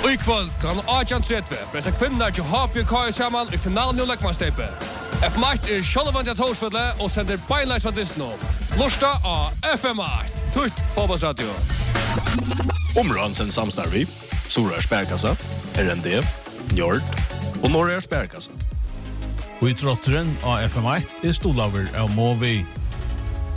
Och ikväll kan Arjan Tretve bästa kvinnorna till HPK samman i finalen i Lekmanstepe. FM8 Sjølvan til Torsfødle og sender beinleis fra Disney. Lørsta av FM8. Tutt fotballsradio. Omransen samstarvi, Sora Sperkassa, RND, Njord og Norra Sperkassa. Og i trotteren av FM8 stolaver av Movi.